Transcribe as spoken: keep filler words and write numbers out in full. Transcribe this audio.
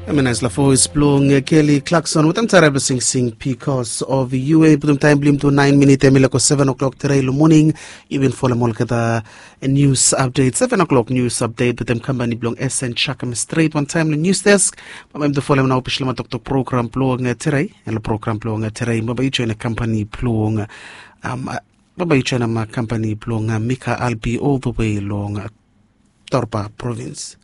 Mina is la voice blowing Kelly Clarkson with them terrible sing sing because of the U A but time blim to nine minutes emila seven o'clock today morning even for the molkada a news update seven o'clock news update with them company blong S and Chakam straight one time the news desk but I'm the follow now pishla tok tok program blowing today and the program blowing today but you join a company blowing um but you join a company blowing Mika Albi all the way along Torpa province.